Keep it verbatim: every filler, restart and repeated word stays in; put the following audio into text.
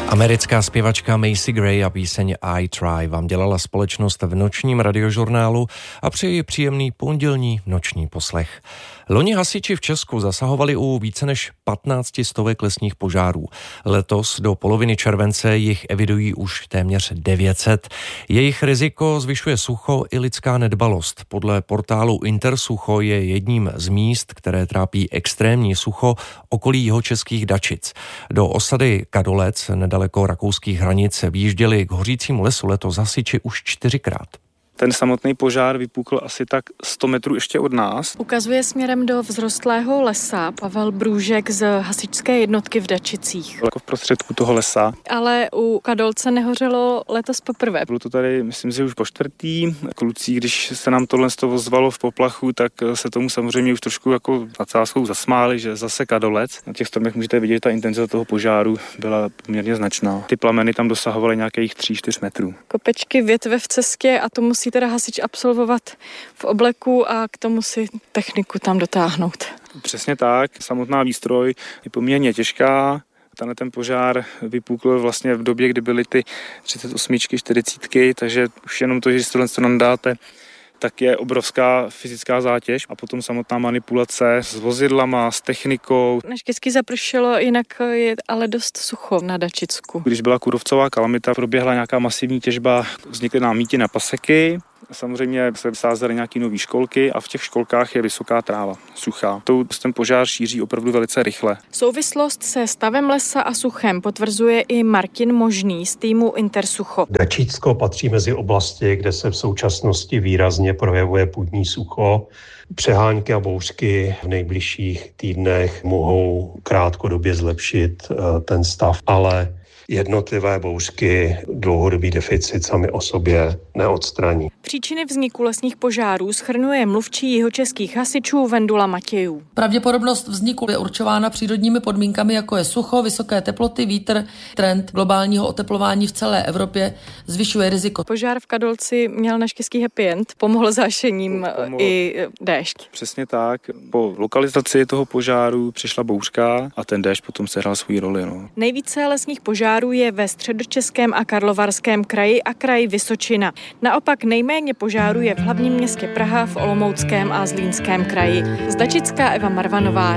Americká zpěvačka Macy Gray a píseň I Try vám dělala společnost v nočním radiožurnálu a přeji příjemný pondělní noční poslech. Loni hasiči v Česku zasahovali u více než patnáct stovek lesních požárů. Letos do poloviny července jich evidují už téměř devět set. Jejich riziko zvyšuje sucho i lidská nedbalost. Podle portálu Intersucho je jedním z míst, které trápí extrémní sucho, okolí jihočeských Dačic. Do osady Kadolec, nedaleko rakouských hranic, vyjížděli k hořícímu lesu letos hasiči už čtyřikrát. Ten samotný požár vypukl asi tak sto metrů ještě od nás. Ukazuje směrem do vzrostlého lesa Pavel Brůžek z hasičské jednotky v Dačicích. Jako v prostředku toho lesa. Ale u Kadolce nehořelo letos poprvé. Bylo to tady, myslím si, už po čtvrtý. Kluci, když se nám tohle ozvalo v poplachu, tak se tomu samozřejmě už trošku jako nadsázkou zasmáli, že zase Kadolec. Na těch stromech můžete vidět, že ta intenzita toho požáru byla poměrně značná. Ty plameny tam dosahovaly nějakých tři čtyři metrů. Kopečky, větve v cestě a to musí teda hasič absolvovat v obleku a k tomu si techniku tam dotáhnout. Přesně tak. Samotná výstroj je poměrně těžká. Tenhle ten požár vypukl vlastně v době, kdy byly ty třicet osm, čtyřicet, takže už jenom to, že si tohle nandáte, tak je obrovská fyzická zátěž a potom samotná manipulace s vozidlama, s technikou. Naštěstí zapršelo, jinak je ale dost sucho na Dačicku. Když byla kůrovcová kalamita, proběhla nějaká masivní těžba, vznikly nám míti na paseky. Samozřejmě se sázely nějaké nové školky a v těch školkách je vysoká tráva, suchá. To ten požár šíří opravdu velice rychle. Souvislost se stavem lesa a suchem potvrzuje i Martin Možný z týmu Intersucho. Dačicko patří mezi oblasti, kde se v současnosti výrazně projevuje půdní sucho. Přehánky a bouřky v nejbližších týdnech mohou krátkodobě zlepšit ten stav, ale jednotlivé bouřky dlouhodobý deficit sami o sobě neodstraní. Příčiny vzniku lesních požárů shrnuje mluvčí jihočeských hasičů Vendula Matějů. Pravděpodobnost vzniku je určována přírodními podmínkami, jako je sucho, vysoké teploty, vítr. Trend globálního oteplování v celé Evropě zvyšuje riziko. Požár v Kadolci měl naštěstí happy end, pomohl zášením Pomohl. i déšť. Přesně tak. Po lokalizaci toho požáru přišla bouřka a ten déšť potom sehrál svou roli. No. Nejvíce lesních požárů je ve Středočeském a Karlovarském kraji a kraji Vysočina. Naopak nejméně požárů je v hlavním městě Praha, v Olomouckém a Zlínském kraji. Z Dačicka Eva Marvanová.